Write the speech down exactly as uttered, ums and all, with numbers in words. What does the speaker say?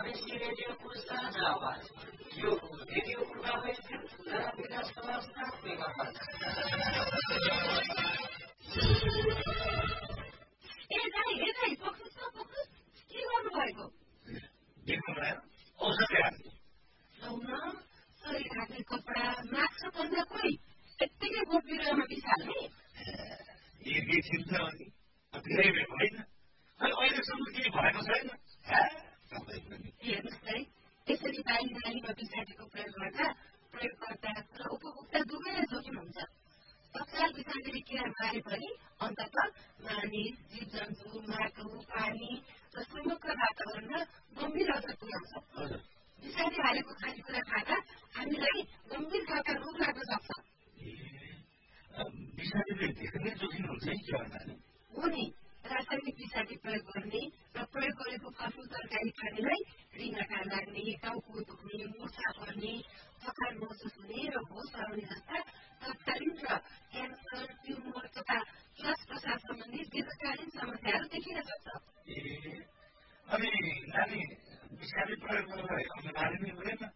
प्रादेशिक रेडियोको साझा आवाज यो रेडियो प्रभावित विकास समाजतात्मिक आवाज ए दाइ ए दाइ पक्रुस् न पक्रुस् के गर्नुभएको देख्नु भएन औषधि राख्ने लौन सरी राख्ने कपडा माक्स पन्जा कोही यत्तिकै बोट बिरुवामा बिसाल्ने एक एकछिन छ अनि धेरै बेर होइन खै अहिलेसम्म केही भएको छैन हेर्नुहोस् है यसरी बाली नालीमा बिसाटेको प्रयोग गर्दा प्रयोगकर्ता र उपभोक्ता दुवैलाई जोखिम हुन्छ तत्काल बिसाटेर किरा मारे पनि अन्तत मानिस जीव जन्तु माटो पानी र समग्र वातावरणमा गम्भीर असर पुर्याउँछ बिसारी हालेको खानेकुरा खाँदा हामीलाई गम्भीर खालका रोग लाग्न सक्छ बिसारीले धेरै जोखिम हुन्छ है के भन्नाले हो नि रासायनिक बिसारी प्रयोग गर्ने र प्रयोग गरेको फलफुल तरकारी खानेलाई रिनाकार लाग्ने टाउको दुख्ने मुर्छा पर्ने थकान महसुस हुने र होस हराउने जस्ता तत्कालीन र क्यान्सर ट्युमर तथा श्वास प्रश्वास सम्बन्धी दीर्घकालीन समस्याहरू देखिन सक्छ ए अनि नानी बिसारी प्रयोग गर्दा हाम्रो नानी नै हुँदैन